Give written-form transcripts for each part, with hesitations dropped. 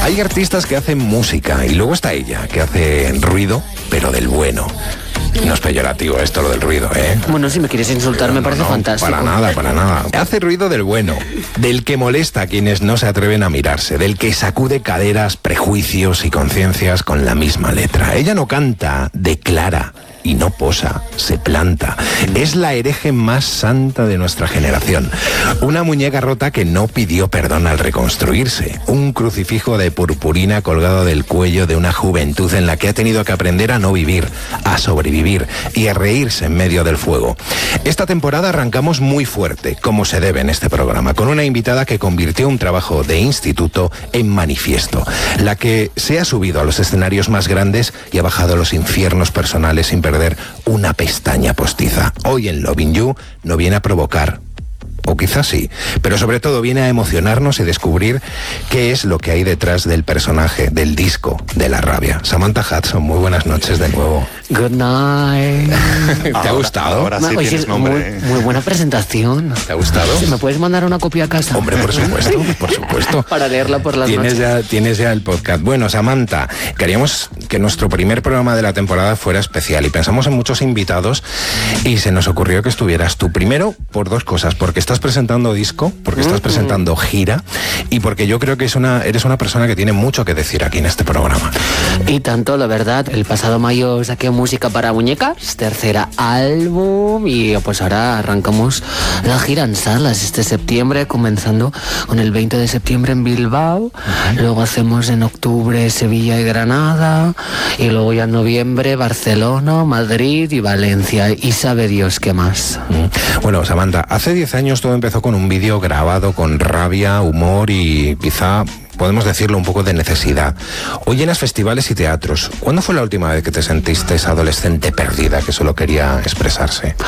Hay artistas que hacen música y luego está ella, que hace ruido, pero del bueno. No es peyorativo esto, lo del ruido, ¿eh? Bueno, si me quieres insultar, me parece fantástico. Para nada, para nada. Hace ruido del bueno, del que molesta a quienes no se atreven a mirarse, del que sacude caderas, prejuicios y conciencias con la misma letra. Ella no canta, declara. Y no posa, se planta. Es la hereje más santa de nuestra generación. Una muñeca rota que no pidió perdón al reconstruirse. Un crucifijo de purpurina colgado del cuello de una juventud en la que ha tenido que aprender a no vivir, a sobrevivir y a reírse en medio del fuego. Esta temporada arrancamos muy fuerte, como se debe en este programa, con una invitada que convirtió un trabajo de instituto en manifiesto. La que se ha subido a los escenarios más grandes y ha bajado a los infiernos personales sin perder una pestaña postiza. Hoy en Loving You no viene a provocar, o quizás sí, pero sobre todo viene a emocionarnos y descubrir qué es lo que hay detrás del personaje, del disco, de la rabia. Samantha Hudson, muy buenas noches de nuevo. Good night. ¿Te ha gustado? Ahora sí tienes nombre. Muy buena presentación. ¿Te ha gustado? ¿Me puedes mandar una copia a casa? Hombre, por supuesto, por supuesto. Para leerla por las noches. Tienes ya el podcast. Bueno, Samantha, queríamos que nuestro primer programa de la temporada fuera especial y pensamos en muchos invitados y se nos ocurrió que estuvieras tú. Primero, por dos cosas, porque estás presentando disco, porque estás presentando gira y porque yo creo que eres una persona que tiene mucho que decir aquí en este programa. Y tanto, la verdad, el pasado mayo saqué música para muñecas, tercera álbum y pues ahora arrancamos la gira en salas este septiembre, comenzando con el 20 de septiembre en Bilbao, luego hacemos en octubre Sevilla y Granada y luego ya en noviembre Barcelona, Madrid y Valencia y sabe Dios qué más. Bueno, Samantha, hace 10 años todo empezó con un vídeo grabado con rabia, humor y quizá podemos decirlo un poco de necesidad. Hoy llenas festivales y teatros. ¿Cuándo fue la última vez que te sentiste esa adolescente perdida que solo quería expresarse?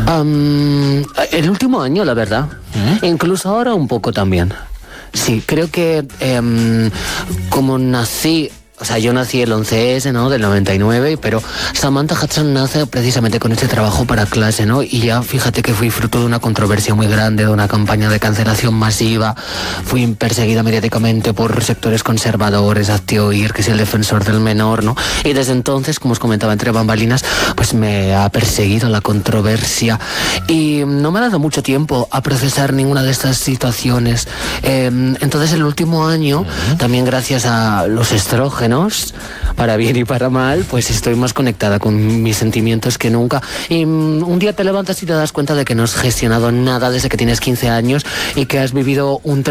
El último año, la verdad. Incluso ahora un poco también. Sí, creo que como nací... O sea, yo nací el 11S, ¿no? Del 99, pero Samantha Hudson nace precisamente con este trabajo para clase, ¿no? Y ya fíjate que fui fruto de una controversia muy grande, de una campaña de cancelación masiva. Fui perseguida mediáticamente por sectores conservadores, Hazte Oír, que es el defensor del menor, ¿no? Y desde entonces, como os comentaba entre bambalinas, pues me ha perseguido la controversia. Y no me ha dado mucho tiempo a procesar ninguna de estas situaciones. Entonces, el último año, también gracias a los estrógenos, para bien y para mal, pues estoy más conectada con mis sentimientos que nunca. Y un día te levantas y te das cuenta de que no has gestionado nada desde que tienes 15 años y que has vivido un